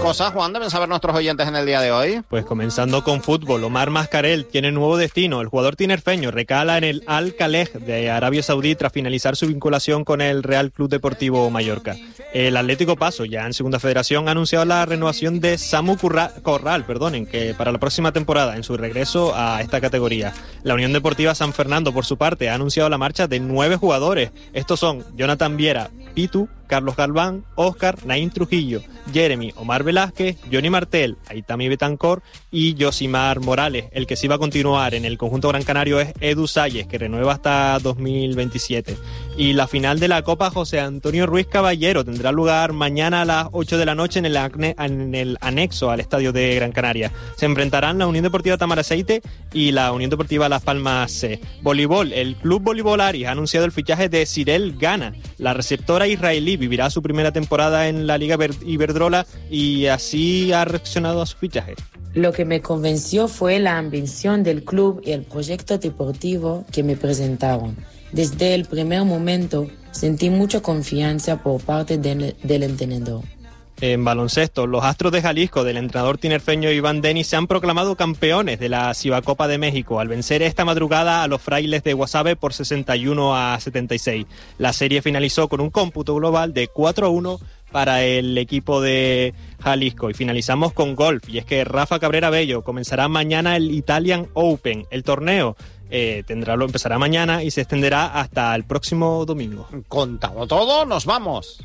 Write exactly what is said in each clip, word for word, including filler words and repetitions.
cosas, Juan, deben saber nuestros oyentes en el día de hoy? Pues comenzando con fútbol, Omar Mascarell tiene nuevo destino. El jugador tinerfeño recala en el Al-Khalej de Arabia Saudí tras finalizar su vinculación con el Real Club Deportivo Mallorca. El Atlético Paso, ya en Segunda Federación, ha anunciado la renovación de Samu Curra, Corral, perdonen, que para la próxima temporada, en su regreso a esta categoría. La Unión Deportiva San Fernando, por su parte, ha anunciado la marcha de nueve jugadores. Estos son Jonathan Viera, Pitu, Carlos Galván, Óscar, Naín Trujillo, Jeremy, Omar Velázquez, Johnny Martel, Aitami Betancor y Yosimar Morales. El que sí va a continuar en el conjunto gran canario es Edu Salles, que renueva hasta dos mil veintisiete. Y la final de la Copa José Antonio Ruiz Caballero tendrá lugar mañana a las ocho de la noche en el, acne, en el anexo al estadio de Gran Canaria. Se enfrentarán la Unión Deportiva Tamaraceite y la Unión Deportiva Las Palmas C. Voleibol, el Club Voleibol Aris ha anunciado el fichaje de Cyril Gana. La receptora israelí vivirá su primera temporada en la Liga Iberdrola y así ha reaccionado a su fichaje. Lo que me convenció fue la ambición del club y el proyecto deportivo que me presentaron. Desde el primer momento sentí mucha confianza por parte del, del entrenador. En baloncesto, los Astros de Jalisco del entrenador tinerfeño Iván Denis se han proclamado campeones de la Cibacopa de México al vencer esta madrugada a los Frailes de Guasave por sesenta y uno a setenta y seis. La serie finalizó con un cómputo global de cuatro a uno para el equipo de Jalisco. Y finalizamos con golf, y es que Rafa Cabrera Bello comenzará mañana el Italian Open. El torneo eh, tendrá, lo empezará mañana y se extenderá hasta el próximo domingo. Contado todo, nos vamos.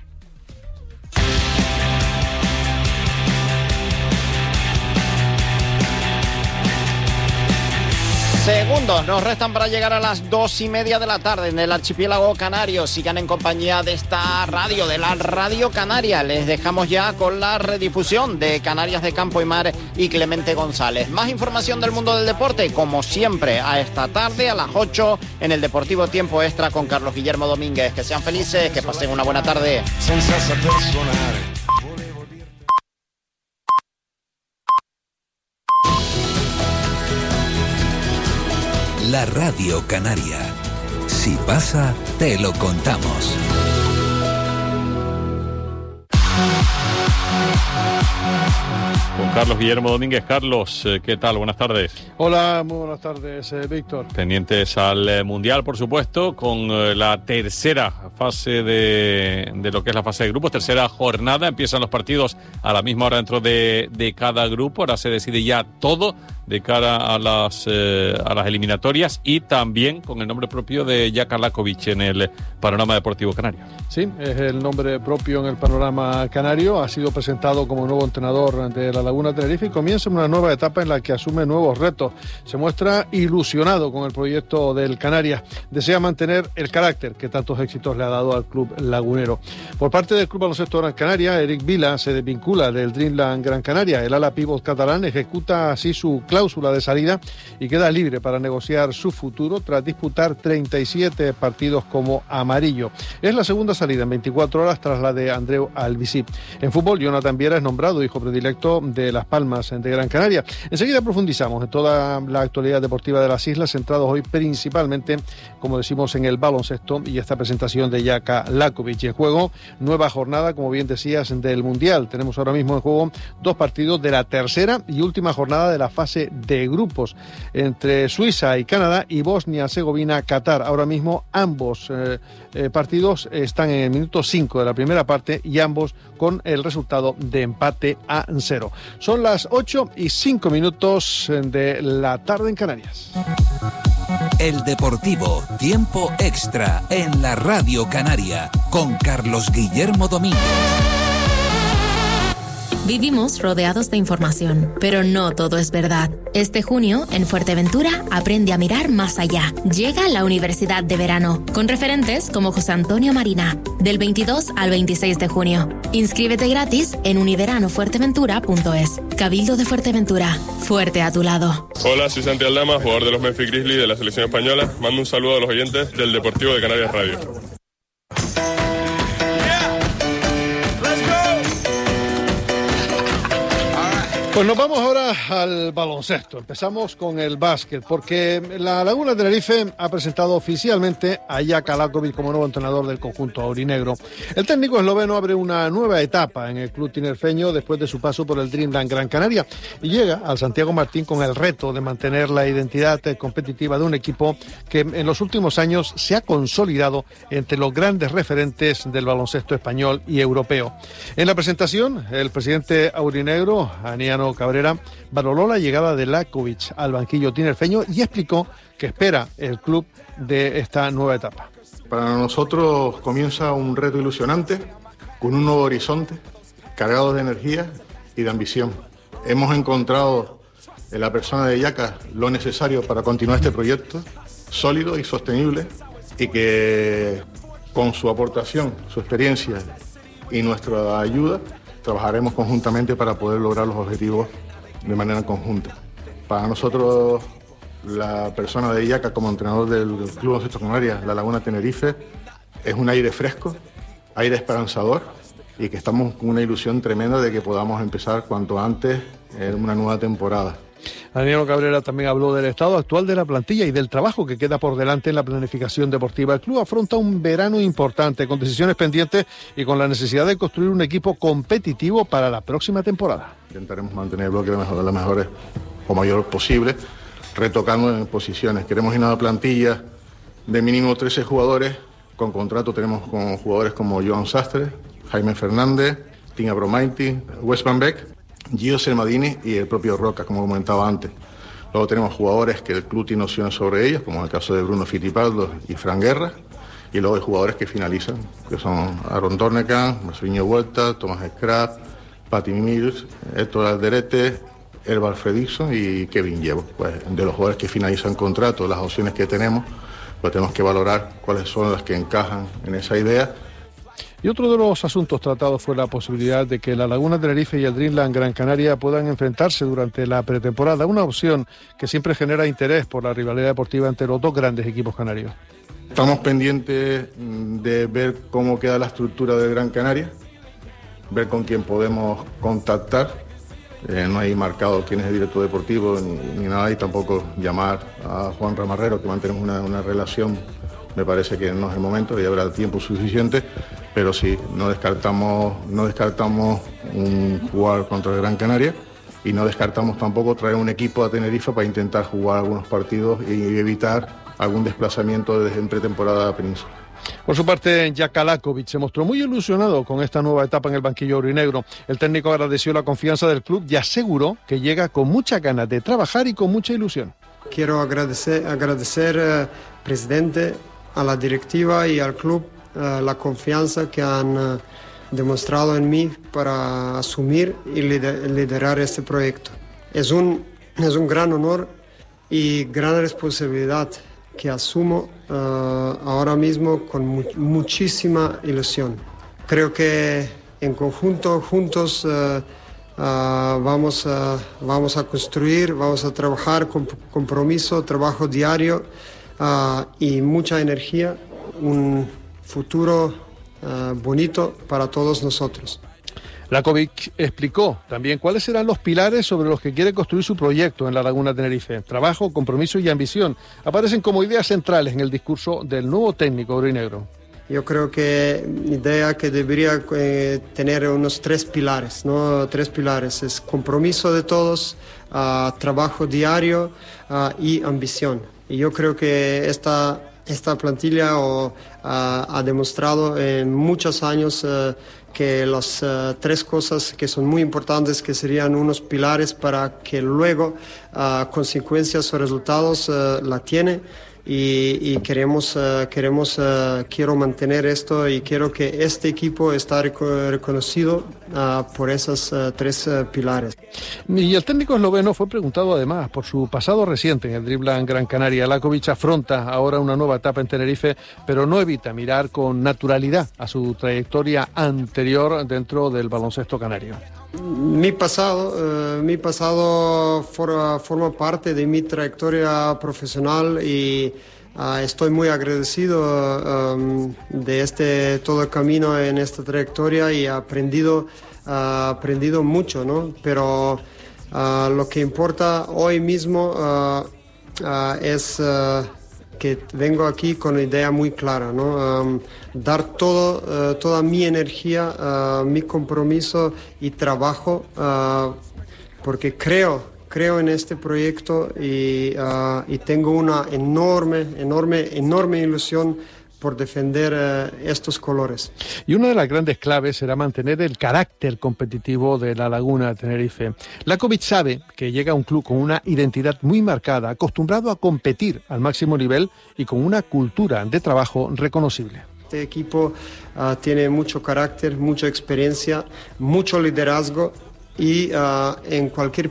Segundos nos restan para llegar a las dos y media de la tarde en el archipiélago canario. Sigan en compañía de esta radio, de la Radio Canaria. Les dejamos ya con la redifusión de Canarias de Campo y Mar y Clemente González. Más información del mundo del deporte, como siempre, a esta tarde a las ocho en el Deportivo Tiempo Extra con Carlos Guillermo Domínguez. Que sean felices, que pasen una buena tarde. La Radio Canaria. Si pasa, te lo contamos. Con Carlos Guillermo Domínguez. Carlos, ¿qué tal? Buenas tardes. Hola, muy buenas tardes, eh, Víctor. Pendientes al eh, Mundial, por supuesto, con eh, la tercera fase de, de lo que es la fase de grupos, tercera jornada. Empiezan los partidos a la misma hora dentro de, de cada grupo. Ahora se decide ya todo de cara a las, eh, a las eliminatorias y también con el nombre propio de Jaka Lakovic en el panorama deportivo canario. Sí, es el nombre propio en el panorama canario. Ha sido presentado como nuevo entrenador de la Laguna Tenerife y comienza una nueva etapa en la que asume nuevos retos. Se muestra ilusionado con el proyecto del Canarias. Desea mantener el carácter que tantos éxitos le ha dado al club lagunero. Por parte del Club Baloncesto Gran Canaria, Eric Vila se desvincula del Dreamland Gran Canaria. El ala pívot catalán ejecuta así su cláusula de salida y queda libre para negociar su futuro tras disputar treinta y siete partidos como amarillo. Es la segunda salida en veinticuatro horas tras la de Andreu Albici. En fútbol, Jonathan Viera es nombrado hijo predilecto de Las Palmas de Gran Canaria. Enseguida profundizamos en toda la actualidad deportiva de las islas, centrados hoy principalmente, como decimos, en el baloncesto y esta presentación de Jaka Lakovic. En juego, nueva jornada, como bien decías, del Mundial. Tenemos ahora mismo en juego dos partidos de la tercera y última jornada de la fase de grupos entre Suiza y Canadá y Bosnia-Herzegovina-Qatar. Ahora mismo ambos eh, eh, partidos están en el minuto cinco de la primera parte y ambos con el resultado de empate a cero. Son las ocho y cinco minutos de la tarde en Canarias. El Deportivo Tiempo Extra en la Radio Canaria con Carlos Guillermo Domínguez. Vivimos rodeados de información, pero no todo es verdad. Este junio, en Fuerteventura, aprende a mirar más allá. Llega la Universidad de Verano, con referentes como José Antonio Marina, del veintidós al veintiséis de junio. Inscríbete gratis en univeranofuerteventura punto es. Cabildo de Fuerteventura, fuerte a tu lado. Hola, soy Santi Aldama, jugador de los Memphis Grizzlies de la selección española. Mando un saludo a los oyentes del Deportivo de Canarias Radio. Pues nos vamos ahora al baloncesto. Empezamos con el básquet, porque la Laguna Tenerife ha presentado oficialmente a Jaka Lakovic como nuevo entrenador del conjunto aurinegro. El técnico esloveno abre una nueva etapa en el club tinerfeño después de su paso por el Dreamland Gran Canaria y llega al Santiago Martín con el reto de mantener la identidad competitiva de un equipo que en los últimos años se ha consolidado entre los grandes referentes del baloncesto español y europeo. En la presentación, el presidente aurinegro, Aniano Cabrera, valoró la llegada de Lakovic al banquillo tinerfeño y explicó que espera el club de esta nueva etapa. Para nosotros comienza un reto ilusionante, con un nuevo horizonte, cargado de energía y de ambición. Hemos encontrado en la persona de Jaka lo necesario para continuar este proyecto, sólido y sostenible, y que con su aportación, su experiencia y nuestra ayuda, trabajaremos conjuntamente para poder lograr los objetivos de manera conjunta. Para nosotros, la persona de Jaka como entrenador del Club Baloncesto Canarias, La Laguna Tenerife, es un aire fresco, aire esperanzador, y que estamos con una ilusión tremenda de que podamos empezar cuanto antes en una nueva temporada. Aniano Cabrera también habló del estado actual de la plantilla y del trabajo que queda por delante en la planificación deportiva. El club afronta un verano importante, con decisiones pendientes y con la necesidad de construir un equipo competitivo para la próxima temporada. Intentaremos mantener el bloque de las mejores o mayor posible, retocando en posiciones. Queremos ir a una plantilla de mínimo trece jugadores. Con contrato tenemos con jugadores como Joan Sastre, Jaime Fernández, Tim Abromaiti, Wes Van Beek, Gio Sermadini y el propio Roca, como comentaba antes. Luego tenemos jugadores que el club tiene opciones sobre ellos, como en el caso de Bruno Fittipaldo y Fran Guerra, y luego hay jugadores que finalizan, que son Aaron Dornekan, Marcelinho Vuelta, Tomás Scrap, Patty Mills, Héctor Alderete, Elba Fredrickson y Kevin Llevo. Pues de los jugadores que finalizan contrato, las opciones que tenemos, pues tenemos que valorar cuáles son las que encajan en esa idea. Y otro de los asuntos tratados fue la posibilidad de que la Laguna Tenerife y el Dreamland Gran Canaria puedan enfrentarse durante la pretemporada, una opción que siempre genera interés por la rivalidad deportiva entre los dos grandes equipos canarios. Estamos pendientes de ver cómo queda la estructura del Gran Canaria, ver con quién podemos contactar. Eh, no hay marcado quién es el director deportivo ni, ni nada, y tampoco llamar a Juan Ramarrero, que mantenemos una, una relación. Me parece que no es el momento, ya habrá tiempo suficiente, pero sí, no descartamos, no descartamos un jugar contra el Gran Canaria y no descartamos tampoco traer un equipo a Tenerife para intentar jugar algunos partidos y evitar algún desplazamiento desde en pretemporada a la península. Por su parte, Jaka Lakovic se mostró muy ilusionado con esta nueva etapa en el banquillo aurinegro. El técnico agradeció la confianza del club y aseguró que llega con muchas ganas de trabajar y con mucha ilusión. Quiero agradecer, agradecer eh, presidente, a la directiva y al club eh, la confianza que han eh, demostrado en mí para asumir y lider, liderar este proyecto. Es un, es un gran honor y gran responsabilidad que asumo uh, ahora mismo con mu muchísima ilusión. Creo que en conjunto, juntos, uh, uh, vamos, uh, vamos a construir, vamos a trabajar con compromiso, trabajo diario uh, y mucha energía, un futuro uh, bonito para todos nosotros. Lakovic explicó también cuáles serán los pilares sobre los que quiere construir su proyecto en la Laguna Tenerife. Trabajo, compromiso y ambición aparecen como ideas centrales en el discurso del nuevo técnico aurinegro. Yo creo que idea que debería eh, tener unos tres pilares, ¿no? Tres pilares, es compromiso de todos, uh, trabajo diario uh, y ambición. Y yo creo que esta, esta plantilla oh, uh, ha demostrado en muchos años uh, que las uh, tres cosas que son muy importantes, que serían unos pilares para que luego uh, consecuencias o resultados uh, la tiene, y, y queremos, uh, queremos uh, quiero mantener esto y quiero que este equipo esté reco reconocido uh, por esos uh, tres uh, pilares. Y el técnico esloveno fue preguntado además por su pasado reciente en el Dreamland Gran Canaria. Lakovic afronta ahora una nueva etapa en Tenerife, pero no evita mirar con naturalidad a su trayectoria anterior dentro del baloncesto canario. Mi pasado, uh, mi pasado forma, forma parte de mi trayectoria profesional y uh, estoy muy agradecido um, de este todo el camino en esta trayectoria y he aprendido, uh, aprendido mucho, ¿no? Pero Uh, lo que importa hoy mismo uh, uh, es uh, que vengo aquí con una idea muy clara, ¿no? Um, dar todo, uh, toda mi energía, uh, mi compromiso y trabajo, uh, porque creo, creo en este proyecto y, uh, y tengo una enorme, enorme, enorme ilusión por defender uh, estos colores. Y una de las grandes claves será mantener el carácter competitivo de La Laguna Tenerife. Lakovic sabe que llega a un club con una identidad muy marcada, acostumbrado a competir al máximo nivel y con una cultura de trabajo reconocible. Este equipo uh, tiene mucho carácter, mucha experiencia, mucho liderazgo y uh, en cualquier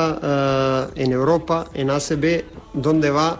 pista uh, en Europa, en A C B, donde va,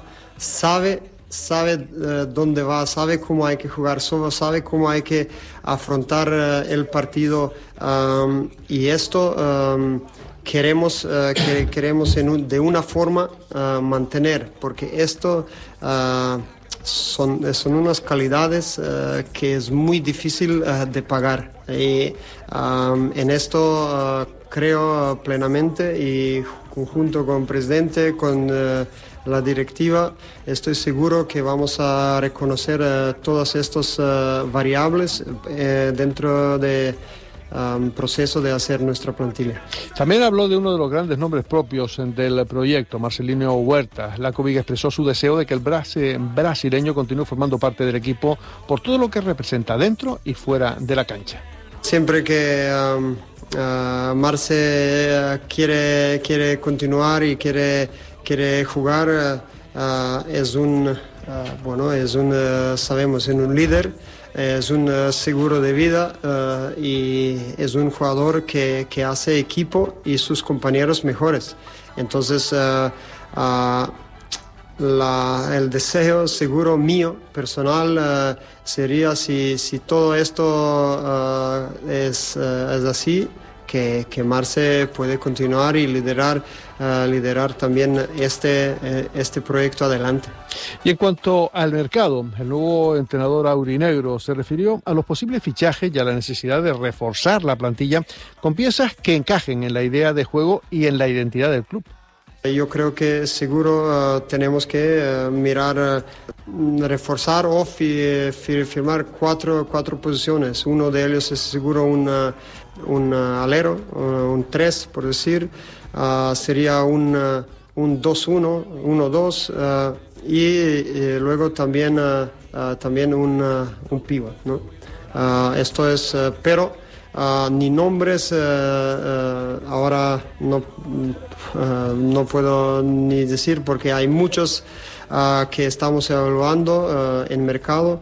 sabe sabe uh, dónde va, sabe cómo hay que jugar, sabe cómo hay que afrontar uh, el partido um, y esto um, queremos, uh, que, queremos en un, de una forma uh, mantener, porque esto uh, son, son unas calidades uh, que es muy difícil uh, de pagar y um, en esto uh, creo plenamente y junto con el presidente, con uh, la directiva, estoy seguro que vamos a reconocer uh, todas estas uh, variables uh, dentro del um, proceso de hacer nuestra plantilla. También habló de uno de los grandes nombres propios del proyecto, Marcelino Huerta. Lakovic expresó su deseo de que el brasileño continúe formando parte del equipo por todo lo que representa dentro y fuera de la cancha. Siempre que um, uh, Marce uh, quiere, quiere continuar y quiere quiere jugar, uh, uh, es un, uh, bueno, es un, uh, sabemos, es un líder, es un uh, seguro de vida uh, y es un jugador que, que hace equipo y sus compañeros mejores. Entonces, uh, uh, la, el deseo seguro mío, personal, uh, sería si, si todo esto uh, es, uh, es así, que, que Marce puede continuar y liderar, uh, liderar también este, eh, este proyecto adelante. Y en cuanto al mercado, el nuevo entrenador aurinegro se refirió a los posibles fichajes y a la necesidad de reforzar la plantilla con piezas que encajen en la idea de juego y en la identidad del club. Yo creo que seguro uh, tenemos que uh, mirar, uh, reforzar o fi, fi, firmar cuatro, cuatro posiciones. Uno de ellos es seguro un, uh, un uh, alero, uh, un tres por decir. Uh, sería un, uh, un dos uno, uno dos uh, y, y luego también, uh, uh, también un, uh, un pivot, ¿no? Uh, esto es, uh, pero... Uh, ni nombres, uh, uh, ahora no, uh, no puedo ni decir porque hay muchos uh, que estamos evaluando uh, en mercado.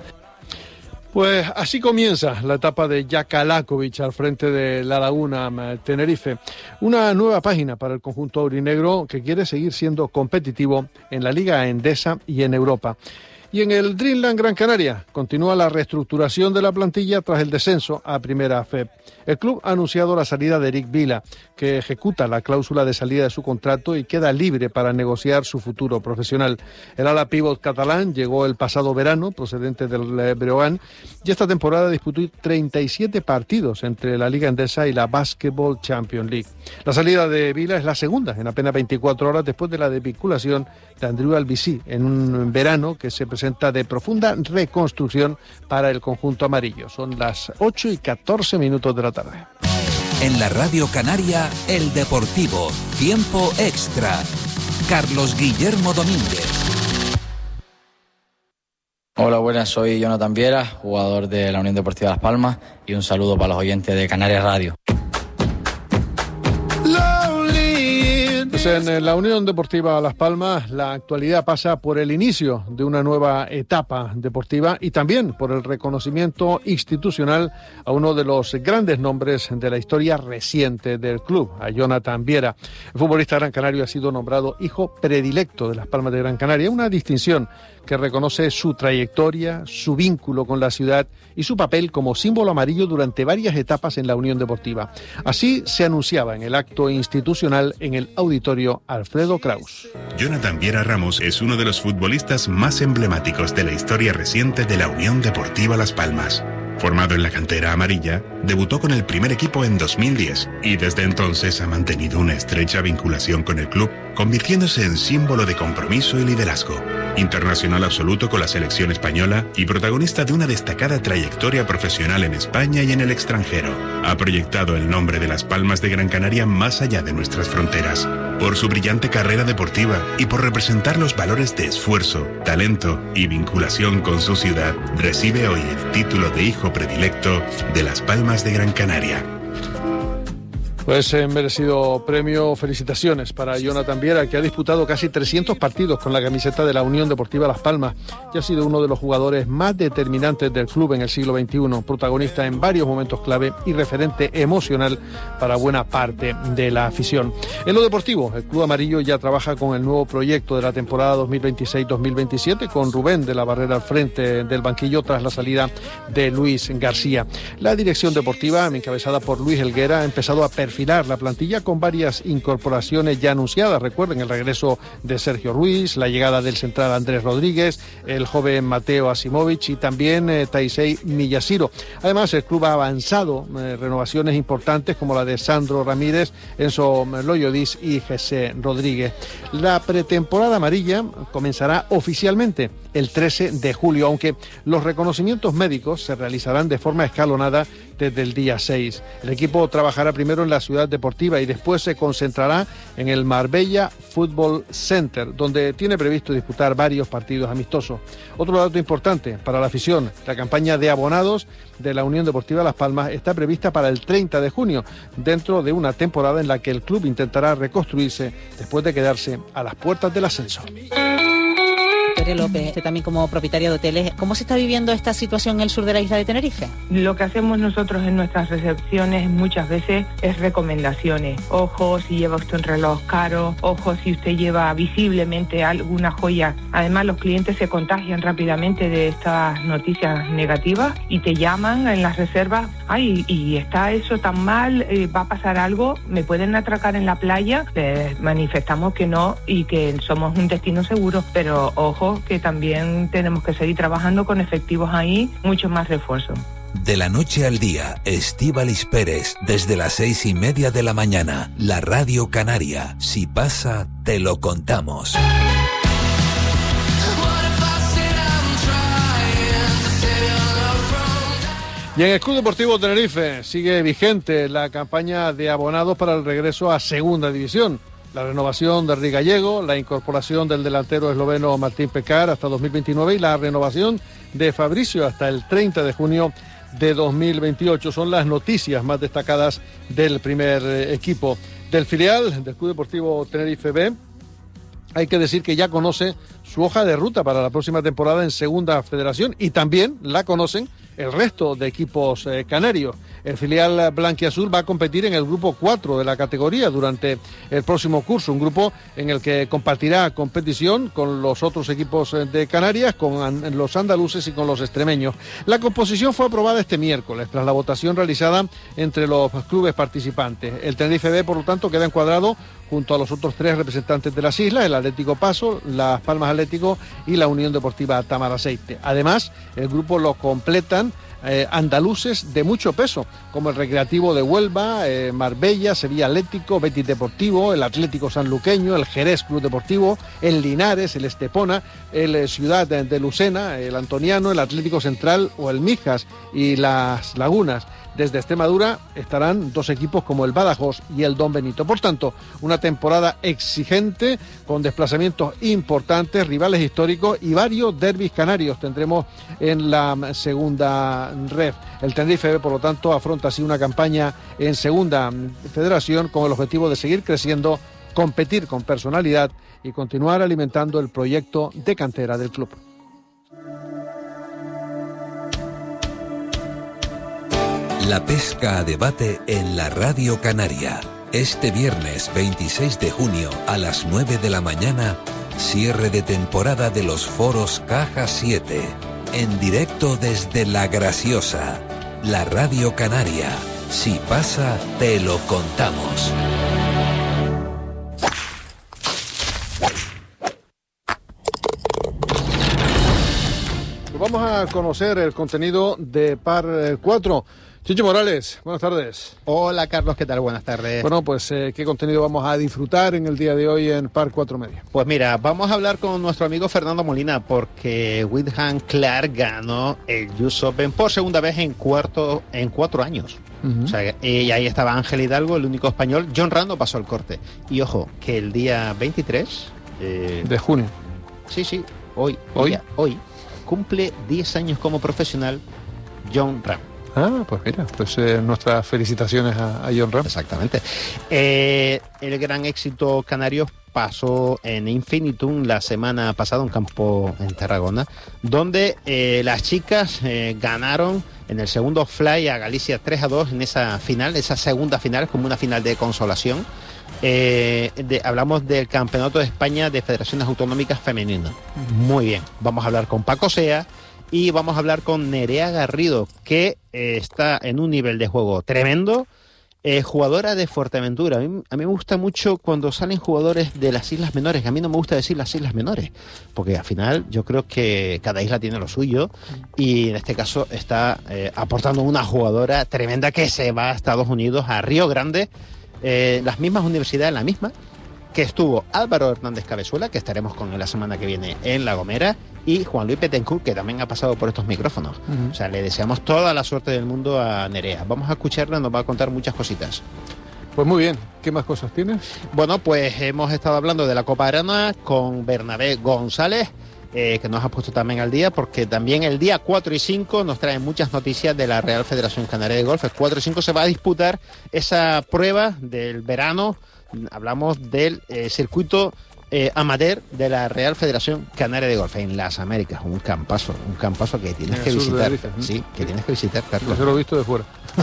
Pues así comienza la etapa de Jaka Lakovic al frente de La Laguna Tenerife. Una nueva página para el conjunto aurinegro que quiere seguir siendo competitivo en la Liga Endesa y en Europa. Y en el Dreamland Gran Canaria continúa la reestructuración de la plantilla tras el descenso a Primera F E P. El club ha anunciado la salida de Eric Vila, que ejecuta la cláusula de salida de su contrato y queda libre para negociar su futuro profesional. El ala pívot catalán llegó el pasado verano, procedente del Breogán, y esta temporada disputó treinta y siete partidos entre la Liga Endesa y la Basketball Champions League. La salida de Vila es la segunda en apenas veinticuatro horas después de la desvinculación de Andrew Albici en un verano que se presenta de profunda reconstrucción para el conjunto amarillo. Son las ocho y catorce minutos de la tarde. En la Radio Canaria, El Deportivo, tiempo extra. Carlos Guillermo Domínguez. Hola, buenas, soy Jonathan Viera, jugador de la Unión Deportiva Las Palmas, y un saludo para los oyentes de Canarias Radio. Pues en la Unión Deportiva Las Palmas la actualidad pasa por el inicio de una nueva etapa deportiva y también por el reconocimiento institucional a uno de los grandes nombres de la historia reciente del club, a Jonathan Viera. El futbolista gran canario ha sido nombrado hijo predilecto de Las Palmas de Gran Canaria, una distinción que reconoce su trayectoria, su vínculo con la ciudad y su papel como símbolo amarillo durante varias etapas en la Unión Deportiva. Así se anunciaba en el acto institucional en el Auditorio Alfredo Kraus. Jonathan Viera Ramos es uno de los futbolistas más emblemáticos de la historia reciente de la Unión Deportiva Las Palmas. Formado en la cantera amarilla, debutó con el primer equipo en dos mil diez y desde entonces ha mantenido una estrecha vinculación con el club, convirtiéndose en símbolo de compromiso y liderazgo. Internacional absoluto con la selección española y protagonista de una destacada trayectoria profesional en España y en el extranjero. Ha proyectado el nombre de Las Palmas de Gran Canaria más allá de nuestras fronteras. Por su brillante carrera deportiva y por representar los valores de esfuerzo, talento y vinculación con su ciudad, recibe hoy el título de hijo predilecto de Las Palmas de Gran Canaria. Pues eh, merecido premio, felicitaciones para Jonathan Viera, que ha disputado casi trescientos partidos con la camiseta de la Unión Deportiva Las Palmas y ha sido uno de los jugadores más determinantes del club en el siglo veintiuno, protagonista en varios momentos clave y referente emocional para buena parte de la afición. En lo deportivo, el Club Amarillo ya trabaja con el nuevo proyecto de la temporada dos mil veintiséis dos mil veintisiete, con Rubén de la Barrera al frente del banquillo tras la salida de Luis García. La dirección deportiva, encabezada por Luis Helguera, ha empezado a perfilar la plantilla con varias incorporaciones ya anunciadas. Recuerden el regreso de Sergio Ruiz, la llegada del central Andrés Rodríguez, el joven Mateo Asimovich y también eh, Taisei Miyashiro. Además, el club ha avanzado eh, renovaciones importantes como la de Sandro Ramírez, Enzo Loyodis y José Rodríguez. La pretemporada amarilla comenzará oficialmente el trece de julio, aunque los reconocimientos médicos se realizarán de forma escalonada desde el día seis. El equipo trabajará primero en la ciudad deportiva y después se concentrará en el Marbella Football Center, donde tiene previsto disputar varios partidos amistosos. Otro dato importante para la afición: la campaña de abonados de la Unión Deportiva Las Palmas está prevista para el treinta de junio, dentro de una temporada en la que el club intentará reconstruirse después de quedarse a las puertas del ascenso. Victoria López, usted también como propietaria de hoteles, ¿cómo se está viviendo esta situación en el sur de la isla de Tenerife? Lo que hacemos nosotros en nuestras recepciones muchas veces es recomendaciones. Ojo si lleva usted un reloj caro, ojo si usted lleva visiblemente alguna joya. Además, los clientes se contagian rápidamente de estas noticias negativas y te llaman en las reservas. Ay, y está eso tan mal, eh, va a pasar algo, me pueden atracar en la playa. Les manifestamos que no y que somos un destino seguro, pero ojo que también tenemos que seguir trabajando con efectivos ahí, mucho más refuerzo. De la noche al día, Estíbaliz Pérez, desde las seis y media de la mañana, la Radio Canaria. Si pasa, te lo contamos. Y en el Club Deportivo Tenerife sigue vigente la campaña de abonados para el regreso a Segunda División. La renovación de Rick Gallego, la incorporación del delantero esloveno Martín Pecar hasta dos mil veintinueve y la renovación de Fabricio hasta el treinta de junio de dos mil veintiocho. Son las noticias más destacadas del primer equipo. Del filial del Club Deportivo Tenerife B, hay que decir que ya conoce su hoja de ruta para la próxima temporada en Segunda Federación y también la conocen el resto de equipos eh, canarios. El filial blanquiazul va a competir en el grupo cuatro de la categoría durante el próximo curso, un grupo en el que compartirá competición con los otros equipos de Canarias, con an- los andaluces y con los extremeños. La composición fue aprobada este miércoles tras la votación realizada entre los clubes participantes. El Tenerife B, por lo tanto, queda encuadrado junto a los otros tres representantes de las islas, el Atlético Paso, Las Palmas Atlético y la Unión Deportiva Tamaraceite. Además, el grupo lo completan Eh, andaluces de mucho peso, como el Recreativo de Huelva, eh, Marbella, Sevilla Atlético, Betis Deportivo, el Atlético Sanluqueño, el Jerez Club Deportivo, el Linares, el Estepona, el eh, Ciudad de, de Lucena, el Antoniano, el Atlético Central o el Mijas y las Lagunas. Desde Extremadura estarán dos equipos como el Badajoz y el Don Benito. Por tanto, una temporada exigente con desplazamientos importantes, rivales históricos y varios derbis canarios tendremos en la segunda ref. El Tenerife B, por lo tanto, afronta así una campaña en Segunda Federación con el objetivo de seguir creciendo, competir con personalidad y continuar alimentando el proyecto de cantera del club. La pesca a debate en la Radio Canaria. Este viernes veintiséis de junio a las nueve de la mañana, cierre de temporada de los foros Caja siete. En directo desde La Graciosa. La Radio Canaria. Si pasa, te lo contamos. Vamos a conocer el contenido de Par cuatro. Chicho Morales, buenas tardes. Hola Carlos, ¿qué tal? Buenas tardes. Bueno, pues eh, ¿qué contenido vamos a disfrutar en el día de hoy en Par cuatro Media? Pues mira, vamos a hablar con nuestro amigo Fernando Molina porque Wyndham Clark ganó el U S Open por segunda vez en, cuarto, en cuatro años. Uh-huh. O sea, y ahí estaba Ángel Hidalgo, el único español. John Ram no pasó el corte. Y ojo, que el día veintitrés... Eh, de junio. Sí, sí, hoy. Hoy. Día, hoy cumple diez años como profesional John Ram. Ah, pues mira, pues eh, nuestras felicitaciones a, a John Ram. Exactamente. Eh, el gran éxito canario pasó en Infinitum la semana pasada, un campo en Tarragona, donde eh, las chicas eh, ganaron en el segundo fly a Galicia tres a dos en esa final, esa segunda final, como una final de consolación. Eh, de, hablamos del Campeonato de España de Federaciones Autonómicas Femeninas. Muy bien, vamos a hablar con Paco Sea. Y vamos a hablar con Nerea Garrido, que eh, está en un nivel de juego tremendo, eh, jugadora de Fuerteventura. A mí, a mí me gusta mucho cuando salen jugadores de las islas menores, que a mí no me gusta decir las islas menores, porque al final yo creo que cada isla tiene lo suyo, y en este caso está eh, aportando una jugadora tremenda que se va a Estados Unidos, a Río Grande, eh, las mismas universidades, la misma, que estuvo Álvaro Hernández Cabezuela, que estaremos con él la semana que viene en La Gomera, y Juan Luis Betancourt, que también ha pasado por estos micrófonos. Uh-huh. O sea, le deseamos toda la suerte del mundo a Nerea. Vamos a escucharla, nos va a contar muchas cositas. Pues muy bien, ¿qué más cosas tienes? Bueno, pues hemos estado hablando de la Copa Arana con Bernabé González, eh, que nos ha puesto también al día, porque también el día cuatro y cinco nos traen muchas noticias de la Real Federación Canaria de Golf. El cuatro y cinco se va a disputar esa prueba del verano. Hablamos del eh, circuito eh, amateur de la Real Federación Canaria de Golf en las Américas, un campazo, un campazo que tienes que visitar. Galicia, ¿no? Sí, que tienes que visitar, Carlos. Yo lo he visto de fuera.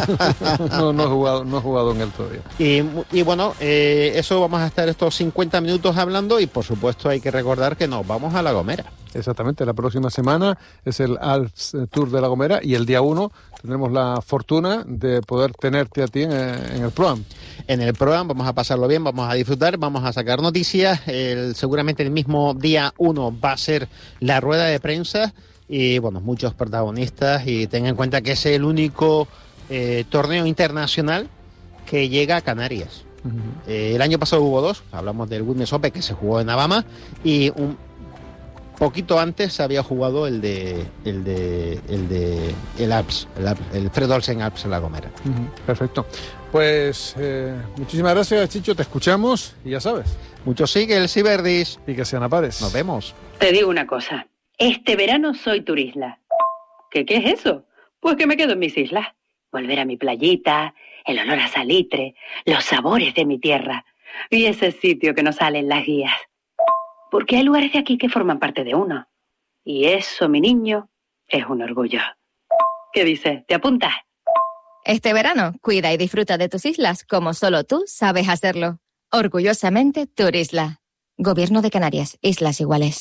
no, no he jugado, no he jugado en él todavía. Y, y bueno, eh, eso vamos a estar estos cincuenta minutos hablando, y por supuesto hay que recordar que nos vamos a La Gomera. Exactamente, la próxima semana es el Alps Tour de La Gomera, y el día uno tendremos la fortuna de poder tenerte a ti en, en el Pro-Am. En el Pro-Am vamos a pasarlo bien, vamos a disfrutar, vamos a sacar noticias. El, seguramente el mismo día uno va a ser la rueda de prensa, y bueno, muchos protagonistas, y ten en cuenta que es el único eh, torneo internacional que llega a Canarias. Uh-huh. Eh, el año pasado hubo dos, hablamos del Women's Open, que se jugó en Alabama, y un poquito antes se había jugado el de el de el de el Alps, el, el Fred Olsen Alps en La Gomera. Uh-huh. Perfecto. Pues eh, muchísimas gracias, Chicho, te escuchamos y ya sabes. Mucho sigue el Ciberdis. Y que sean a pares. Nos vemos. Te digo una cosa, este verano soy turisla. ¿Qué, qué es eso? Pues que me quedo en mis islas. Volver a mi playita, el olor a salitre, los sabores de mi tierra y ese sitio que nos sale en las guías. Porque hay lugares de aquí que forman parte de uno. Y eso, mi niño, es un orgullo. ¿Qué dices? ¿Te apuntas? Este verano, cuida y disfruta de tus islas como solo tú sabes hacerlo. Orgullosamente, Turisla. Gobierno de Canarias, Islas Iguales.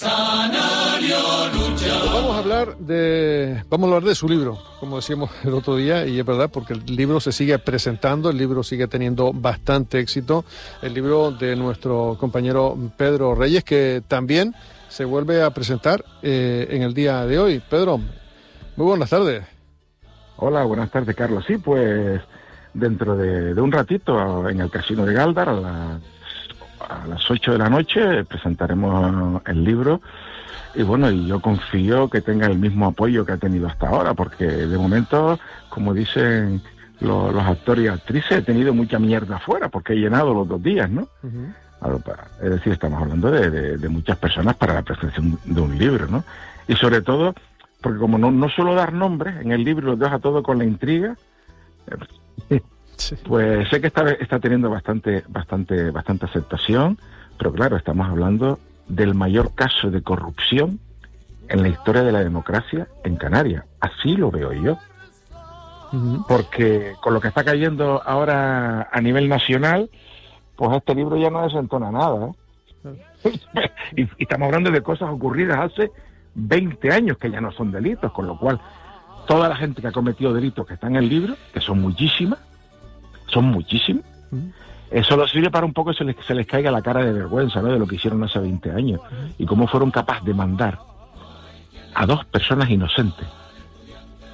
Pues vamos a hablar de vamos a hablar de su libro, como decíamos el otro día, y es verdad, porque el libro se sigue presentando, el libro sigue teniendo bastante éxito, el libro de nuestro compañero Pedro Reyes, que también se vuelve a presentar eh, en el día de hoy. Pedro, muy buenas tardes. Hola, buenas tardes, Carlos. Sí, pues dentro de, de un ratito en el Casino de Galdar a las, a las ocho de la noche presentaremos el libro. Y bueno, y yo confío que tenga el mismo apoyo que ha tenido hasta ahora, porque de momento, como dicen los, los actores y actrices, he tenido mucha mierda afuera, porque he llenado los dos días, ¿no? Uh-huh. Es decir, estamos hablando de, de, de muchas personas para la presentación de un libro, ¿no? Y sobre todo, porque como no, no suelo dar nombres, en el libro los deja todo con la intriga, sí. Pues sé que está, está teniendo bastante, bastante, bastante aceptación, pero claro, estamos hablando del mayor caso de corrupción en la historia de la democracia en Canarias. Así lo veo yo. Uh-huh. Porque con lo que está cayendo ahora a nivel nacional, pues este libro ya no desentona nada, ¿eh? y, y estamos hablando de cosas ocurridas hace veinte años que ya no son delitos, con lo cual toda la gente que ha cometido delitos que está en el libro, que son muchísimas, son muchísimas, uh-huh. Eso lo sirve para un poco que se les, se les caiga la cara de vergüenza, ¿no?, de lo que hicieron hace veinte años y cómo fueron capaces de mandar a dos personas inocentes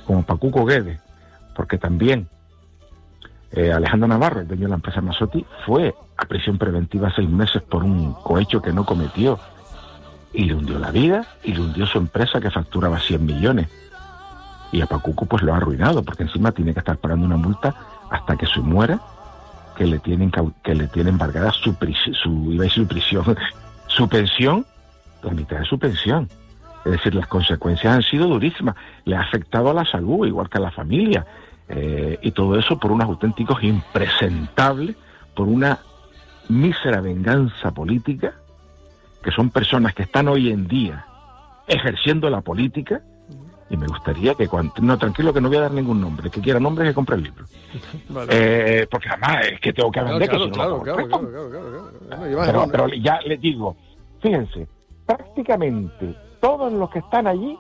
como Pacuco Guedes, porque también eh, Alejandro Navarro, el dueño de la empresa Masotti, fue a prisión preventiva seis meses por un cohecho que no cometió y le hundió la vida y le hundió su empresa que facturaba cien millones. Y a Pacuco pues lo ha arruinado, porque encima tiene que estar pagando una multa hasta que se muera, que le tienen que le tienen embargada su, su iba a decir su prisión, su pensión, la mitad de su pensión. Es decir, las consecuencias han sido durísimas. Le ha afectado a la salud, igual que a la familia. Eh, y todo eso por unos auténticos impresentables, por una mísera venganza política, que son personas que están hoy en día ejerciendo la política. Y me gustaría que cuando... No, tranquilo, que no voy a dar ningún nombre. Que quiera nombre, que compre el libro. Vale. Eh, porque además es que tengo que vender, claro, que si no, claro, claro, claro, claro, claro, claro. Pero, pero ya les digo, fíjense, prácticamente todos los que están allí,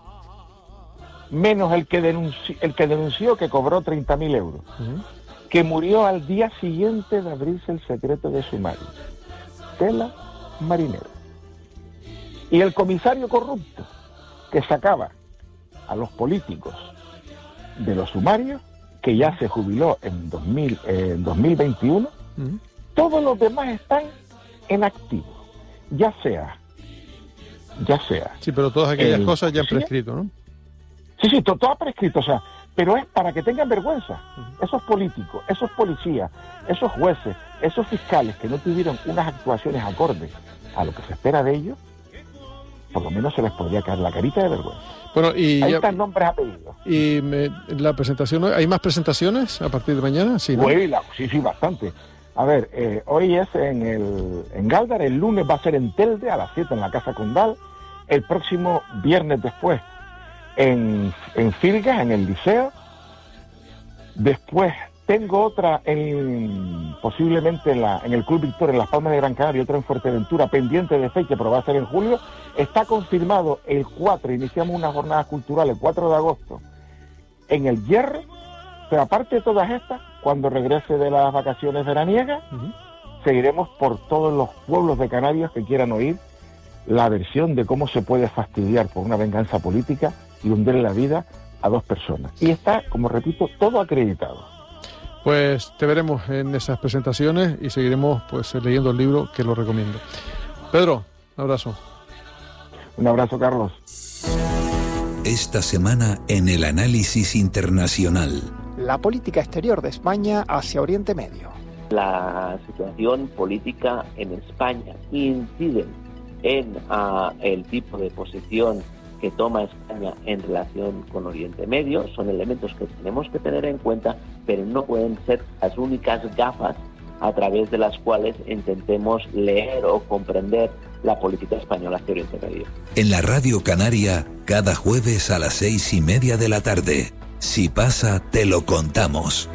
menos el que denunció, el que denunció que cobró treinta mil euros, uh-huh. que murió al día siguiente de abrirse el secreto de sumario. Tela Marinero. Y el comisario corrupto, que sacaba a los políticos de los sumarios, que ya se jubiló en, dos mil, eh, en dos mil veintiuno, uh-huh. todos los demás están en activo, ya sea, ya sea... Sí, pero todas aquellas el, cosas ya han prescrito, ¿no? Sí, sí, todo, todo ha prescrito, o sea, pero es para que tengan vergüenza, uh-huh. esos políticos, esos policías, esos jueces, esos fiscales que no tuvieron unas actuaciones acordes a lo que se espera de ellos, por lo menos se les podría caer la carita de vergüenza. Bueno, y ahí ya, están nombres apellidos. Y me, la presentación, ¿hay más presentaciones a partir de mañana? Sí, ¿no? Uy, la, sí, sí, bastante. A ver, eh, hoy es en el en Gáldar, el lunes va a ser en Telde a las siete en la Casa Condal, el próximo viernes después en, en Filgas, en el Liceo, después tengo otra en posiblemente en, la, en el Club Victoria en Las Palmas de Gran Canaria y otra en Fuerteventura, pendiente de fecha, pero va a ser en julio. Está confirmado el cuatro, iniciamos unas jornadas culturales el cuatro de agosto en el Hierro, pero aparte de todas estas, cuando regrese de las vacaciones veraniegas, uh-huh. seguiremos por todos los pueblos de Canarias que quieran oír la versión de cómo se puede fastidiar por una venganza política y hundirle la vida a dos personas. Y está, como repito, todo acreditado. Pues te veremos en esas presentaciones y seguiremos pues leyendo el libro, que lo recomiendo. Pedro, un abrazo. Un abrazo, Carlos. Esta semana en el análisis internacional. La política exterior de España hacia Oriente Medio. La situación política en España incide en uh, el tipo de posición que toma España en relación con Oriente Medio. Son elementos que tenemos que tener en cuenta, pero no pueden ser las únicas gafas a través de las cuales intentemos leer o comprender la política española hacia Oriente Medio. En la Radio Canaria, cada jueves a las seis y media de la tarde. Si pasa, te lo contamos.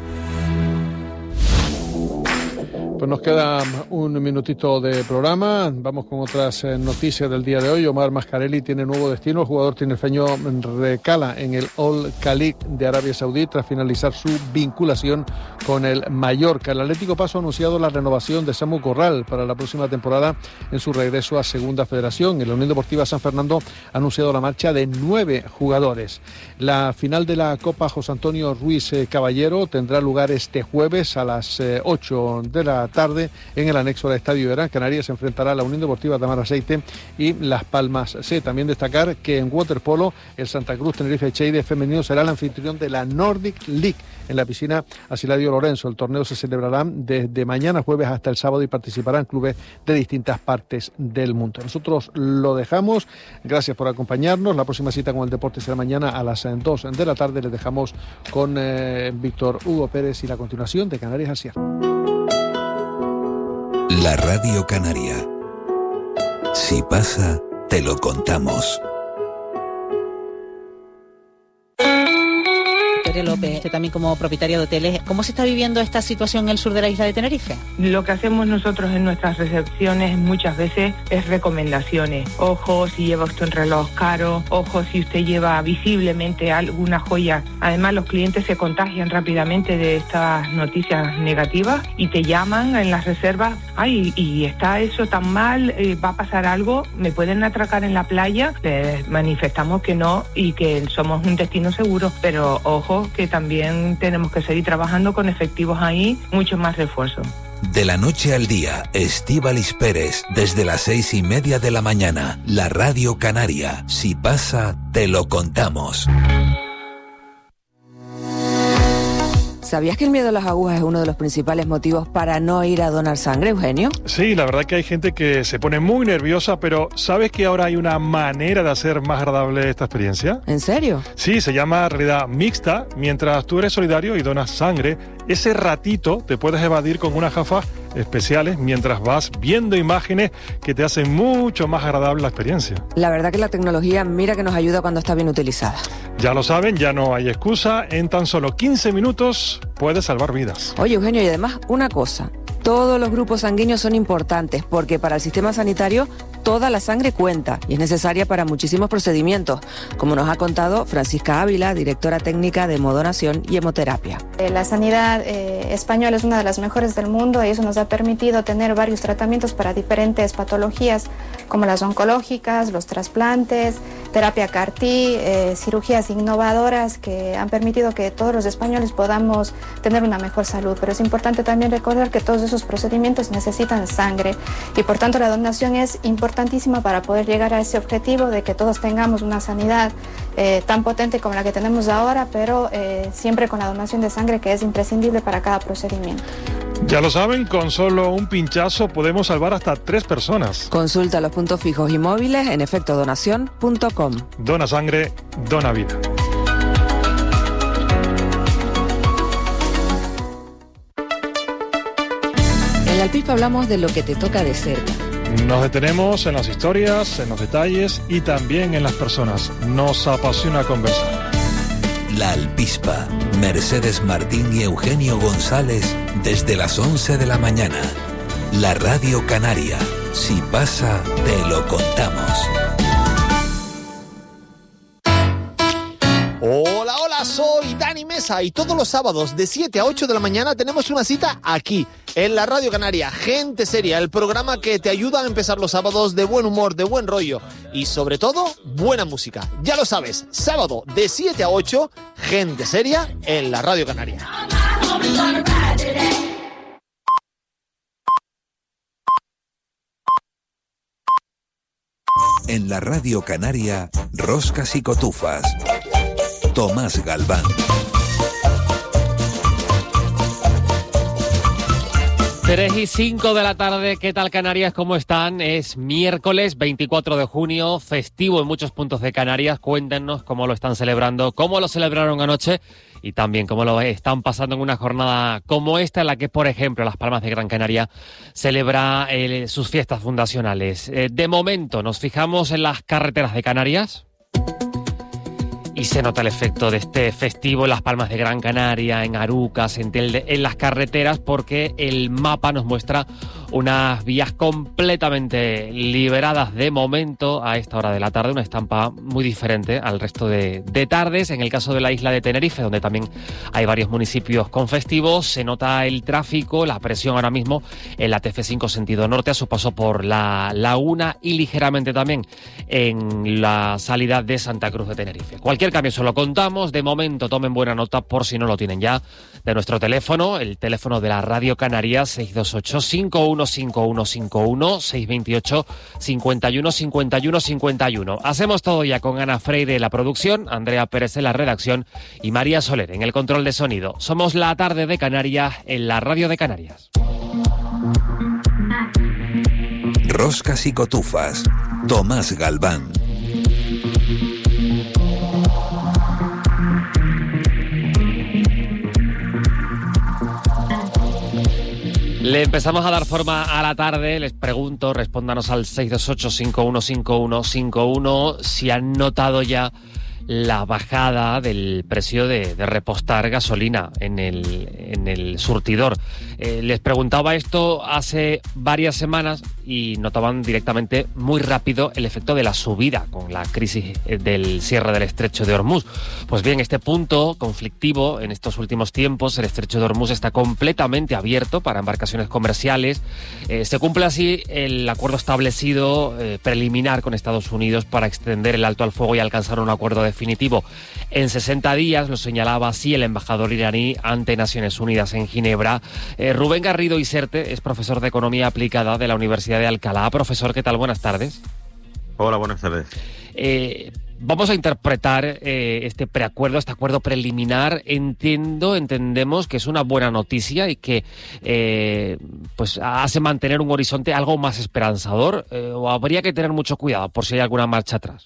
Pues nos queda un minutito de programa. Vamos con otras eh, noticias del día de hoy. Omar Mascarelli tiene nuevo destino. El jugador tinerfeño recala en el Al Khaliq de Arabia Saudí tras finalizar su vinculación con el Mallorca. El Atlético Paso ha anunciado la renovación de Samu Corral para la próxima temporada en su regreso a Segunda Federación. En la Unión Deportiva San Fernando ha anunciado la marcha de nueve jugadores. La final de la Copa José Antonio Ruiz eh, Caballero tendrá lugar este jueves a las eh, ocho de la tarde en el anexo del Estadio de Gran Canaria. Se enfrentará a la Unión Deportiva Tamaraceite y Las Palmas C. También destacar que en waterpolo el Santa Cruz Tenerife Cheide femenino será el anfitrión de la Nordic League en la piscina Asiladio Lorenzo. El torneo se celebrará desde mañana jueves hasta el sábado y participarán clubes de distintas partes del mundo. Nosotros lo dejamos. Gracias por acompañarnos. La próxima cita con el deporte será mañana a las dos de la tarde. Les dejamos con eh, Víctor Hugo Pérez y la continuación de Canarias al Cierre. La Radio Canaria. Si pasa, te lo contamos. Tere López, usted también como propietaria de hoteles, ¿cómo se está viviendo esta situación en el sur de la isla de Tenerife? Lo que hacemos nosotros en nuestras recepciones muchas veces es recomendaciones. Ojo si lleva usted un reloj caro, ojo si usted lleva visiblemente alguna joya. Además, los clientes se contagian rápidamente de estas noticias negativas y te llaman en las reservas. Ay, y está eso tan mal, eh, va a pasar algo, me pueden atracar en la playa. Les manifestamos que no y que somos un destino seguro, pero ojo que también tenemos que seguir trabajando con efectivos ahí, mucho más refuerzo. De la noche al día, Estíbaliz Pérez, desde las seis y media de la mañana, la Radio Canaria. Si pasa, te lo contamos. ¿Sabías que el miedo a las agujas es uno de los principales motivos para no ir a donar sangre, Eugenio? Sí, la verdad que hay gente que se pone muy nerviosa, pero ¿sabes que ahora hay una manera de hacer más agradable esta experiencia? ¿En serio? Sí, se llama realidad mixta. Mientras tú eres solidario y donas sangre, ese ratito te puedes evadir con unas gafas especiales mientras vas viendo imágenes que te hacen mucho más agradable la experiencia. La verdad que la tecnología, mira que nos ayuda cuando está bien utilizada. Ya lo saben, ya no hay excusa. En tan solo quince minutos puedes salvar vidas. Oye, Eugenio, y además una cosa. Todos los grupos sanguíneos son importantes porque para el sistema sanitario toda la sangre cuenta y es necesaria para muchísimos procedimientos, como nos ha contado Francisca Ávila, directora técnica de Hemodonación y Hemoterapia. La sanidad eh, española es una de las mejores del mundo y eso nos ha permitido tener varios tratamientos para diferentes patologías como las oncológicas, los trasplantes, terapia C A R T, eh, cirugías innovadoras que han permitido que todos los españoles podamos tener una mejor salud. Pero es importante también recordar que todos esos procedimientos necesitan sangre y por tanto la donación es importantísima para poder llegar a ese objetivo de que todos tengamos una sanidad eh, tan potente como la que tenemos ahora, pero eh, siempre con la donación de sangre que es imprescindible para cada procedimiento. Ya lo saben, con solo un pinchazo podemos salvar hasta tres personas. Consulta los puntos fijos y móviles en efectodonación punto com. Dona sangre, dona vida. En la Alpispa hablamos de lo que te toca de cerca. Nos detenemos en las historias, en los detalles y también en las personas. Nos apasiona conversar. La Alpispa, Mercedes Martín y Eugenio González, desde las once de la mañana. La Radio Canaria. Si pasa, te lo contamos. Hola, hola, soy Dani Mesa y todos los sábados de siete a ocho de la mañana tenemos una cita aquí, en la Radio Canaria. Gente Seria, el programa que te ayuda a empezar los sábados de buen humor, de buen rollo y sobre todo, buena música. Ya lo sabes, sábado de siete a ocho, Gente Seria en la Radio Canaria. En la Radio Canaria, Roscas y Cotufas. Tomás Galván. tres y cinco de la tarde, ¿qué tal Canarias? ¿Cómo están? Es miércoles veinticuatro de junio, festivo en muchos puntos de Canarias. Cuéntenos cómo lo están celebrando, cómo lo celebraron anoche y también cómo lo están pasando en una jornada como esta, en la que, por ejemplo, Las Palmas de Gran Canaria celebra eh, sus fiestas fundacionales. Eh, de momento, nos fijamos en las carreteras de Canarias. Y se nota el efecto de este festivo en Las Palmas de Gran Canaria, en Arucas, en Telde, en las carreteras, porque el mapa nos muestra unas vías completamente liberadas de momento a esta hora de la tarde, una estampa muy diferente al resto de, de tardes. En el caso de la isla de Tenerife, donde también hay varios municipios con festivos, se nota el tráfico, la presión ahora mismo en la T F cinco sentido norte a su paso por la Laguna y ligeramente también en la salida de Santa Cruz de Tenerife. Cualquier cambio se lo contamos. De momento tomen buena nota, por si no lo tienen ya, de nuestro teléfono, el teléfono de la Radio Canaria, seis dos ocho, cinco uno cinco uno cinco uno, seis dos ocho, cinco uno cinco uno cinco uno. Hacemos todo ya con Ana Freire en la producción, Andrea Pérez en la redacción y María Soler en el control de sonido. Somos La Tarde de Canarias en la Radio de Canarias. Roscas y Cotufas. Tomás Galván. Le empezamos a dar forma a la tarde. Les pregunto, respóndanos al seis dos ocho, cinco uno cinco uno cinco uno si han notado ya la bajada del precio de, de repostar gasolina en el, en el surtidor. Eh, les preguntaba esto hace varias semanas y notaban directamente muy rápido el efecto de la subida con la crisis del cierre del estrecho de Hormuz. Pues bien, este punto conflictivo en estos últimos tiempos, el estrecho de Hormuz está completamente abierto para embarcaciones comerciales. Eh, se cumple así el acuerdo establecido eh, preliminar con Estados Unidos para extender el alto al fuego y alcanzar un acuerdo de definitivo en sesenta días, lo señalaba así el embajador iraní ante Naciones Unidas en Ginebra. Eh, Rubén Garrido Iserte es profesor de Economía Aplicada de la Universidad de Alcalá. Profesor, ¿qué tal? Buenas tardes. Hola, buenas tardes. Eh, vamos a interpretar eh, este preacuerdo, este acuerdo preliminar. Entiendo, entendemos que es una buena noticia y que eh, pues hace mantener un horizonte algo más esperanzador, eh, o habría que tener mucho cuidado por si hay alguna marcha atrás.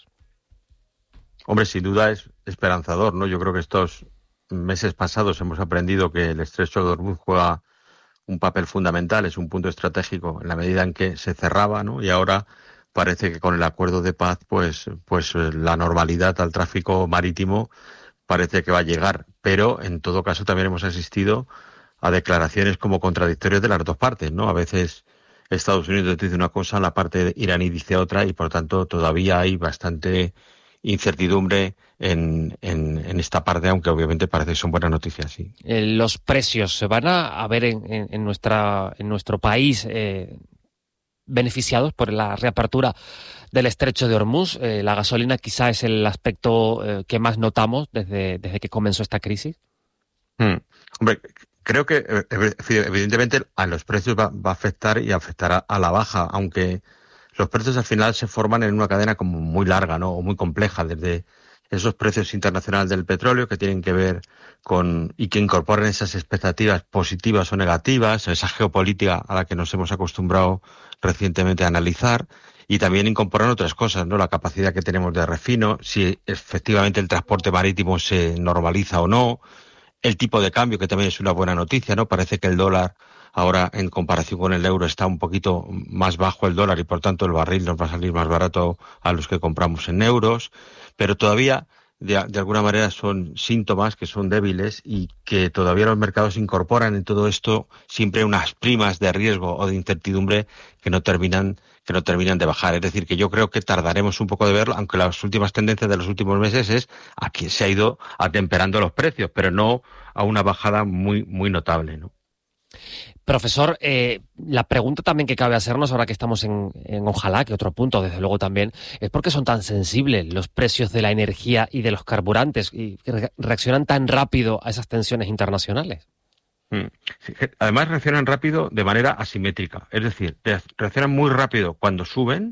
Hombre, sin duda es esperanzador, ¿no? Yo creo que estos meses pasados hemos aprendido que el estrecho de Hormuz juega un papel fundamental, es un punto estratégico en la medida en que se cerraba, ¿no? Y ahora parece que con el acuerdo de paz, pues, pues la normalidad al tráfico marítimo parece que va a llegar. Pero en todo caso también hemos asistido a declaraciones como contradictorias de las dos partes, ¿no? A veces Estados Unidos dice una cosa, la parte iraní dice otra y por tanto todavía hay bastante incertidumbre en, en, en esta parte, aunque obviamente parece que son buenas noticias, sí. Eh, los precios se van a, a ver en, en, en nuestra en nuestro país eh, beneficiados por la reapertura del estrecho de Hormuz. Eh, la gasolina quizá es el aspecto eh, que más notamos desde, desde que comenzó esta crisis. Hmm. Hombre, creo que evidentemente a los precios va, va a afectar y afectará a la baja, aunque los precios al final se forman en una cadena como muy larga, ¿no? O muy compleja, desde esos precios internacionales del petróleo que tienen que ver con y que incorporan esas expectativas positivas o negativas, esa geopolítica a la que nos hemos acostumbrado recientemente a analizar, y también incorporan otras cosas, ¿no? La capacidad que tenemos de refino, si efectivamente el transporte marítimo se normaliza o no, el tipo de cambio, que también es una buena noticia, ¿no? Parece que el dólar ahora, en comparación con el euro, está un poquito más bajo el dólar y, por tanto, el barril nos va a salir más barato a los que compramos en euros. Pero todavía, de, de alguna manera, son síntomas que son débiles y que todavía los mercados incorporan en todo esto siempre unas primas de riesgo o de incertidumbre que no terminan que no terminan de bajar. Es decir, que yo creo que tardaremos un poco de verlo, aunque las últimas tendencias de los últimos meses es a que se ha ido atemperando los precios, pero no a una bajada muy, muy notable, ¿no? Profesor, eh, la pregunta también que cabe hacernos ahora que estamos en, en Ojalá, que otro punto desde luego también, es por qué son tan sensibles los precios de la energía y de los carburantes y re- reaccionan tan rápido a esas tensiones internacionales. Mm. Sí, además reaccionan rápido de manera asimétrica, es decir, reaccionan muy rápido cuando suben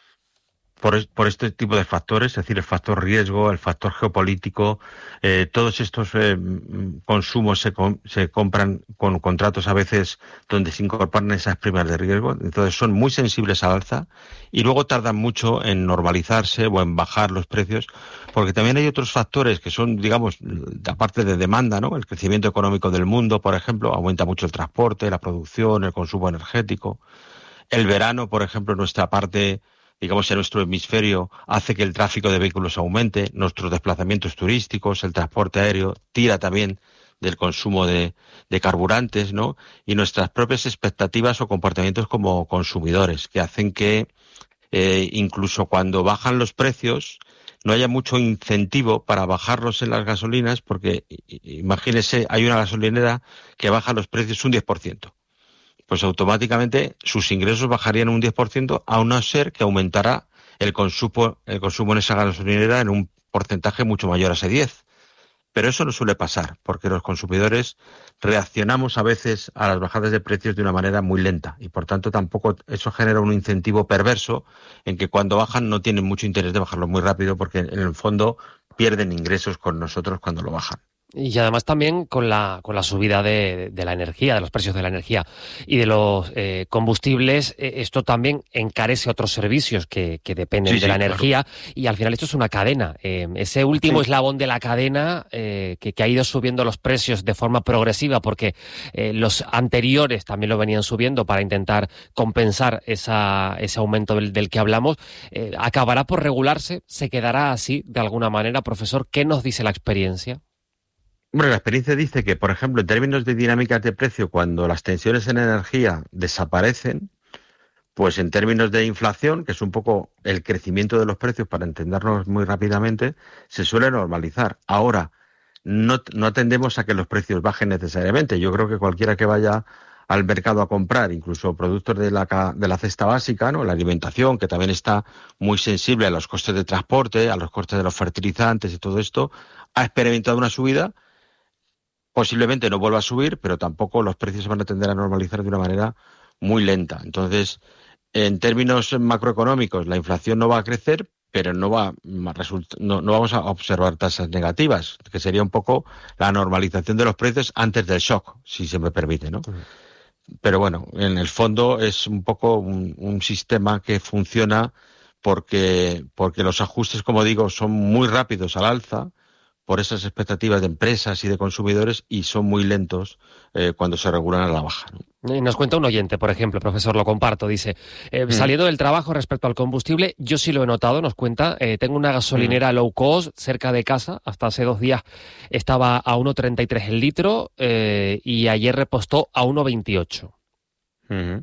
por, por este tipo de factores, es decir, el factor riesgo, el factor geopolítico, eh, todos estos eh, consumos se, com- se compran con contratos a veces donde se incorporan esas primas de riesgo, entonces son muy sensibles al alza y luego tardan mucho en normalizarse o en bajar los precios, porque también hay otros factores que son, digamos, aparte de demanda, ¿no? El crecimiento económico del mundo, por ejemplo, aumenta mucho el transporte, la producción, el consumo energético. El verano, por ejemplo, en nuestra parte, digamos, en nuestro hemisferio, hace que el tráfico de vehículos aumente, nuestros desplazamientos turísticos, el transporte aéreo, tira también del consumo de, de carburantes, ¿no? Y nuestras propias expectativas o comportamientos como consumidores, que hacen que eh, incluso cuando bajan los precios no haya mucho incentivo para bajarlos en las gasolinas, porque imagínese, hay una gasolinera que baja los precios un diez por ciento. Pues automáticamente sus ingresos bajarían un diez por ciento, a no ser que aumentara el consumo, el consumo en esa gasolinera en un porcentaje mucho mayor a ese diez. Pero eso no suele pasar, porque los consumidores reaccionamos a veces a las bajadas de precios de una manera muy lenta y por tanto tampoco eso genera un incentivo perverso en que cuando bajan no tienen mucho interés de bajarlo muy rápido porque en el fondo pierden ingresos con nosotros cuando lo bajan. Y además también con la con la subida de, de la energía, de los precios de la energía y de los eh, combustibles, eh, esto también encarece otros servicios que, que dependen Sí, de sí, la energía, claro. y al final esto es una cadena. Eh, ese último Sí. eslabón de la cadena eh, que, que ha ido subiendo los precios de forma progresiva, porque eh, los anteriores también lo venían subiendo para intentar compensar esa, ese aumento del, del que hablamos, eh, acabará por regularse, se quedará así de alguna manera. Profesor, ¿qué nos dice la experiencia? Hombre, la experiencia dice que, por ejemplo, en términos de dinámicas de precio, cuando las tensiones en energía desaparecen, pues en términos de inflación, que es un poco el crecimiento de los precios, para entendernos muy rápidamente, se suele normalizar. Ahora, no, no tendemos a que los precios bajen necesariamente. Yo creo que cualquiera que vaya al mercado a comprar, incluso productos de la, ca- de la cesta básica, ¿no? La alimentación, que también está muy sensible a los costes de transporte, a los costes de los fertilizantes y todo esto, ha experimentado una subida. Posiblemente no vuelva a subir, pero tampoco los precios se van a tender a normalizar de una manera muy lenta. Entonces, en términos macroeconómicos, la inflación no va a crecer, pero no va a result- no, no vamos a observar tasas negativas, que sería un poco la normalización de los precios antes del shock, si se me permite, ¿no? Pero bueno, en el fondo es un poco un, un sistema que funciona porque, porque los ajustes, como digo, son muy rápidos al alza por esas expectativas de empresas y de consumidores, y son muy lentos eh, cuando se regulan a la baja, ¿no? Y nos cuenta un oyente, por ejemplo, profesor, lo comparto, dice, eh, Mm. saliendo del trabajo respecto al combustible, yo sí lo he notado, nos cuenta, eh, tengo una gasolinera low cost cerca de casa, hasta hace dos días estaba a uno treinta y tres el litro eh, y ayer repostó a uno veintiocho. Ujú.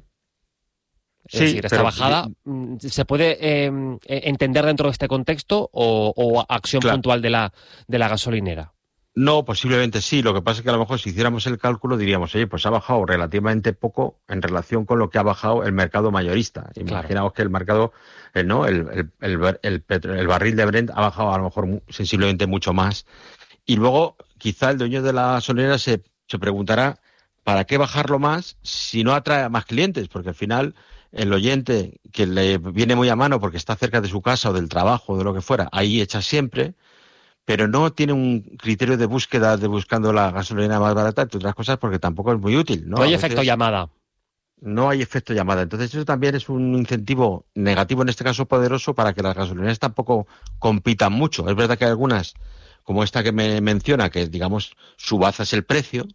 Es Sí, decir, esta pero- bajada, mm, ¿se puede eh, entender dentro de este contexto o, o acción Claro. puntual de la, de la gasolinera? No, posiblemente sí. Lo que pasa es que a lo mejor si hiciéramos el cálculo diríamos, oye, pues ha bajado relativamente poco en relación con lo que ha bajado el mercado mayorista. Imaginaos que el mercado, eh, ¿no? El, el, el, bar- el petro- el barril de Brent ha bajado a lo mejor mu- sensiblemente mucho más. Y luego quizá el dueño de la gasolinera se, se preguntará, ¿para qué bajarlo más si no atrae a más clientes? Porque al final el oyente que le viene muy a mano porque está cerca de su casa o del trabajo o de lo que fuera, ahí echa siempre, pero no tiene un criterio de búsqueda de buscando la gasolina más barata, entre otras cosas porque tampoco es muy útil, ¿no? No hay A efecto veces llamada. No hay efecto llamada. Entonces eso también es un incentivo negativo, en este caso poderoso, para que las gasolineras tampoco compitan mucho. Es verdad que hay algunas, como esta que me menciona, que digamos subazas el precio,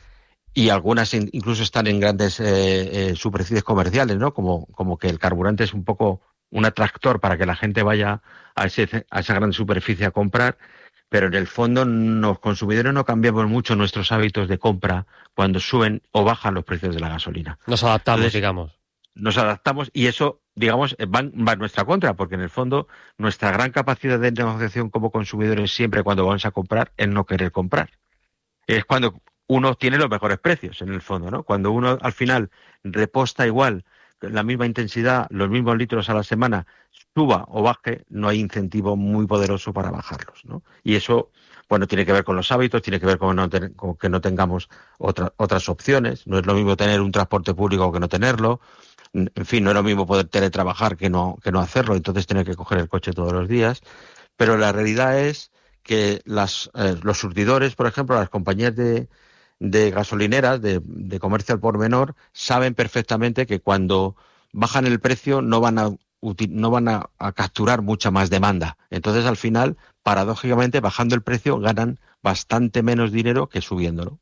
y algunas in- incluso están en grandes eh, eh, superficies comerciales, ¿no? Como, como que el carburante es un poco un atractor para que la gente vaya a, ese, a esa gran superficie a comprar, pero en el fondo los consumidores no cambiamos mucho nuestros hábitos de compra cuando suben o bajan los precios de la gasolina. Nos adaptamos, Entonces, digamos. Nos adaptamos y eso, digamos, va, va en nuestra contra, porque en el fondo nuestra gran capacidad de negociación como consumidores siempre cuando vamos a comprar es no querer comprar. Es cuando uno obtiene los mejores precios, en el fondo, ¿no? Cuando uno al final reposta igual, la misma intensidad, los mismos litros a la semana, suba o baje, no hay incentivo muy poderoso para bajarlos, ¿no? Y eso, bueno, tiene que ver con los hábitos, tiene que ver con, no ten- con que no tengamos otra- otras opciones. No es lo mismo tener un transporte público que no tenerlo. En fin, no es lo mismo poder teletrabajar que no, que no hacerlo, entonces tener que coger el coche todos los días. Pero la realidad es que las, eh, los surtidores, por ejemplo, las compañías de, de gasolineras, de, de comercio al por menor, saben perfectamente que cuando bajan el precio no van a uti- no van a, a capturar mucha más demanda. Entonces, al final, paradójicamente, bajando el precio, ganan bastante menos dinero que subiéndolo.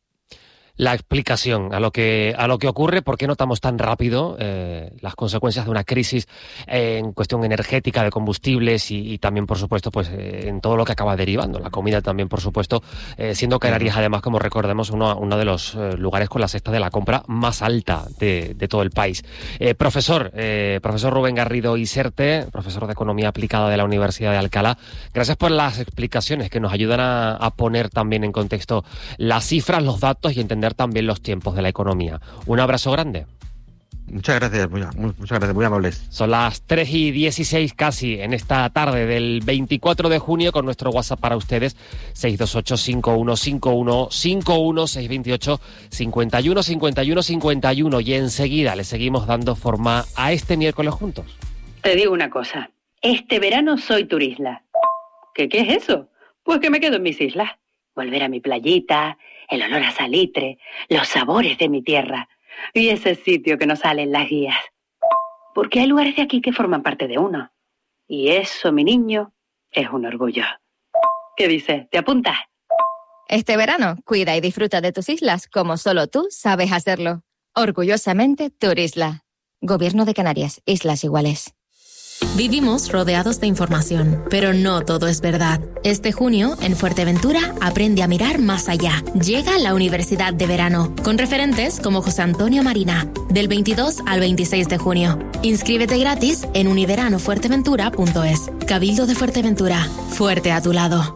La explicación a lo que a lo que ocurre, por qué notamos tan rápido eh, las consecuencias de una crisis eh, en cuestión energética, de combustibles y, y también, por supuesto, pues eh, en todo lo que acaba derivando, la comida también, por supuesto, eh, siendo Canarias, además, como recordemos, uno, uno de los eh, lugares con la cesta de la compra más alta de, de todo el país. Eh, profesor, eh, profesor Rubén Garrido Iserte, profesor de Economía Aplicada de la Universidad de Alcalá, gracias por las explicaciones que nos ayudan a, a poner también en contexto las cifras, los datos y entender también los tiempos de la economía. Un abrazo grande. Muchas gracias, muy, muy- muchas gracias, muy amables. Son las tres y dieciséis casi en esta tarde del veinticuatro de junio con nuestro WhatsApp para ustedes seis dos ocho, cinco uno cinco uno cinco uno, seis dos ocho, cinco uno cinco uno cinco uno y enseguida le seguimos dando forma a este miércoles juntos. Te digo una cosa, este verano soy turisla. ¿Qué, qué es eso? Pues que me quedo en mis islas. volver a mi playita, el olor a salitre, los sabores de mi tierra y ese sitio que nos sale en las guías. Porque hay lugares de aquí que forman parte de uno. Y eso, mi niño, es un orgullo. ¿Qué dices? ¿Te apuntas? Este verano, cuida y disfruta de tus islas como solo tú sabes hacerlo. Orgullosamente, Turisla. Gobierno de Canarias, Islas Iguales. Vivimos rodeados de información, pero no todo es verdad. Este junio, en Fuerteventura, aprende a mirar más allá. Llega la Universidad de Verano, con referentes como José Antonio Marina, del veintidós al veintiséis de junio. Inscríbete gratis en univerano fuerteventura punto es. Cabildo de Fuerteventura, fuerte a tu lado.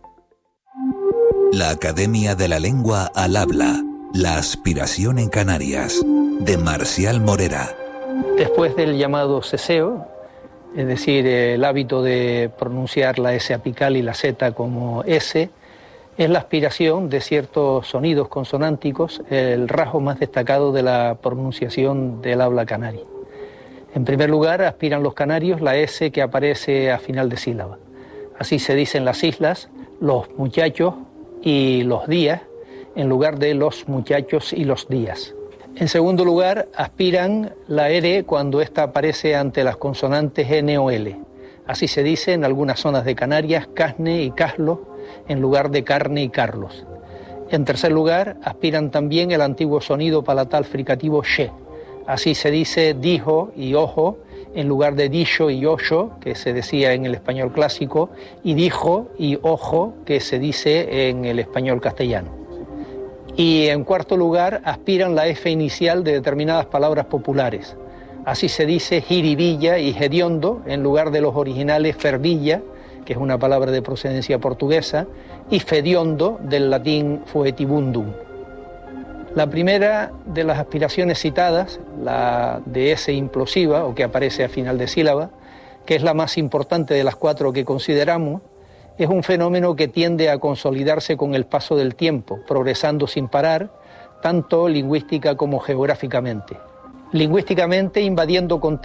La Academia de la Lengua al Habla. La aspiración en Canarias. De Marcial Morera. Después del llamado ceseo, es decir, el hábito de pronunciar la S apical y la Z como S, es la aspiración de ciertos sonidos consonánticos, el rasgo más destacado de la pronunciación del habla canaria. En primer lugar, aspiran los canarios la S que aparece a final de sílaba. Así se dice en las islas, los muchachos y los días, en lugar de los muchachos y los días. En segundo lugar, aspiran la R cuando ésta aparece ante las consonantes N o L. Así se dice en algunas zonas de Canarias, casne y caslo, en lugar de carne y carlos. En tercer lugar, aspiran también el antiguo sonido palatal fricativo she. Así se dice dijo y ojo, en lugar de dicho y ocho, que se decía en el español clásico, y dijo y ojo, que se dice en el español castellano. Y en cuarto lugar, aspiran la F inicial de determinadas palabras populares. Así se dice jiribilla y hediondo, en lugar de los originales fervilla, que es una palabra de procedencia portuguesa, y fediondo, del latín foetibundum. La primera de las aspiraciones citadas, la de S implosiva, o que aparece a final de sílaba, que es la más importante de las cuatro que consideramos, es un fenómeno que tiende a consolidarse con el paso del tiempo, progresando sin parar, tanto lingüística como geográficamente. Lingüísticamente invadiendo contextos